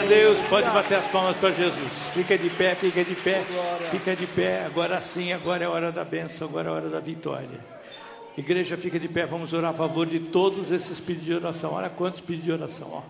Deus. Pode bater as palmas para Jesus. Fica de pé, fica de pé, fica de pé. Agora sim, agora é a hora da bênção, agora é a hora da vitória. Igreja, fica de pé, vamos orar a favor de todos esses pedidos de oração. Olha quantos pedidos de oração,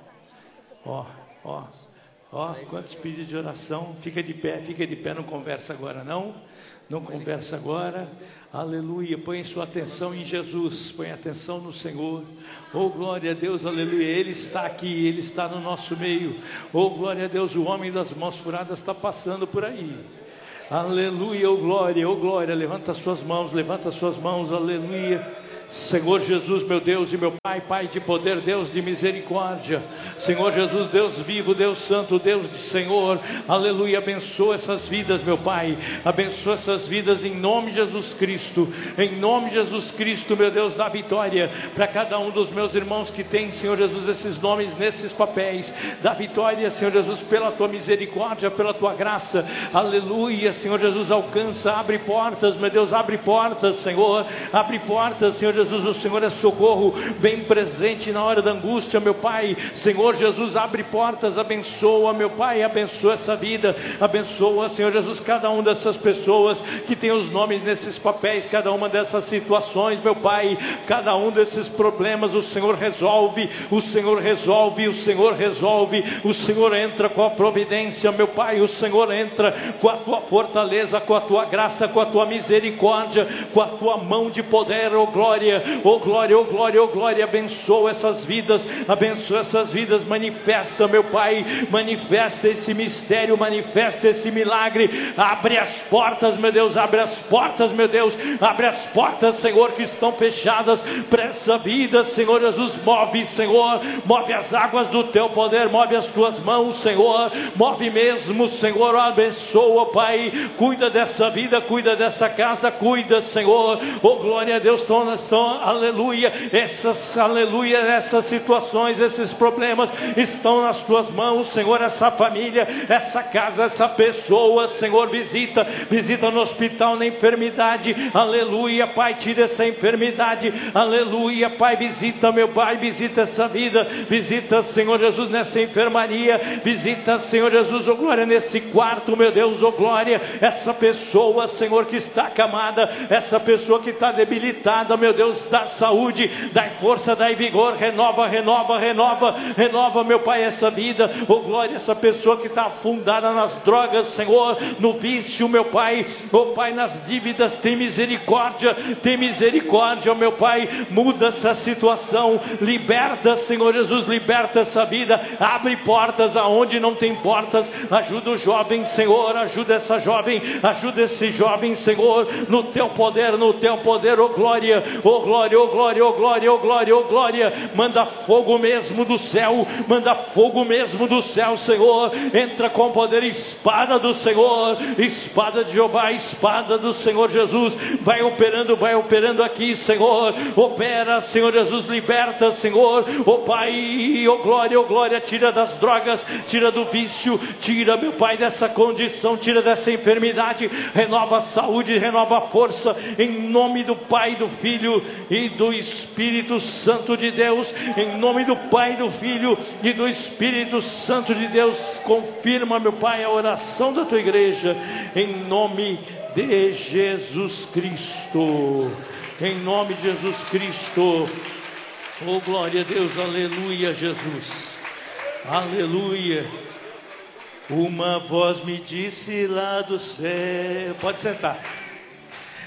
ó, quantos pedidos de oração. Fica de pé, não conversa agora não conversa agora. Aleluia, põe sua atenção em Jesus, põe atenção no Senhor. Oh, glória a Deus, aleluia, Ele está aqui, Ele está no nosso meio. Oh, glória a Deus, o homem das mãos furadas está passando por aí. Aleluia, oh glória, levanta suas mãos, aleluia. Senhor Jesus, meu Deus e meu Pai, Pai de poder, Deus de misericórdia, Senhor Jesus, Deus vivo, Deus santo, Deus de Senhor, aleluia, abençoa essas vidas, meu Pai, abençoa essas vidas em nome de Jesus Cristo, meu Deus, dá vitória para cada um dos meus irmãos que tem, Senhor Jesus, esses nomes nesses papéis, dá vitória, Senhor Jesus, pela tua misericórdia, pela tua graça, aleluia, Senhor Jesus, alcança, abre portas, meu Deus, abre portas, Senhor, Senhor Jesus, o Senhor é socorro bem presente na hora da angústia, meu Pai. Senhor Jesus, abre portas, abençoa, meu Pai, abençoa essa vida, abençoa, Senhor Jesus, cada uma dessas pessoas que tem os nomes nesses papéis, cada uma dessas situações, meu Pai, cada um desses problemas, o Senhor resolve, o Senhor entra com a providência, meu Pai, o Senhor entra com a tua fortaleza, com a tua graça, com a tua misericórdia, com a tua mão de poder, oh glória, abençoa essas vidas, manifesta, meu Pai, manifesta esse mistério, manifesta esse milagre, abre as portas, meu Deus, abre as portas, Senhor, que estão fechadas para essa vida, Senhor Jesus, move as águas do teu poder, move as tuas mãos, Senhor, move mesmo, Senhor, abençoa, Pai, cuida dessa vida, cuida dessa casa, cuida, Senhor, oh glória a Deus, essas situações, esses problemas estão nas tuas mãos, Senhor, essa família, essa casa, essa pessoa, Senhor, visita no hospital, na enfermidade, aleluia, Pai, tira essa enfermidade, aleluia, Pai, visita, meu Pai, visita essa vida, visita, Senhor Jesus, nessa enfermaria, visita, Senhor Jesus, oh glória, nesse quarto, meu Deus, oh glória, essa pessoa, Senhor, que está acamada, essa pessoa que está debilitada, meu Deus, dá saúde, dá força, dá vigor, renova, meu Pai, essa vida, oh glória, essa pessoa que está afundada nas drogas, Senhor, no vício, meu Pai, oh Pai, nas dívidas, tem misericórdia, meu Pai, muda essa situação, liberta, Senhor Jesus, liberta essa vida, abre portas aonde não tem portas, ajuda o jovem, Senhor, ajuda essa jovem, ajuda esse jovem, Senhor, no teu poder, oh glória, manda fogo mesmo do céu, Senhor, entra com poder, espada do Senhor, espada de Jeová, espada do Senhor Jesus, vai operando aqui, Senhor, opera, Senhor Jesus, liberta, Senhor, oh Pai, oh glória, tira das drogas, tira do vício, tira, meu Pai, dessa condição, tira dessa enfermidade, renova a saúde, renova a força, em nome do Pai, do Filho e do Espírito Santo de Deus, em nome do Pai, do Filho e do Espírito Santo de Deus, confirma, meu Pai, a oração da tua igreja, em nome de Jesus Cristo, em nome de Jesus Cristo, oh glória a Deus, aleluia, Jesus, aleluia. Uma voz me disse lá do céu, pode sentar.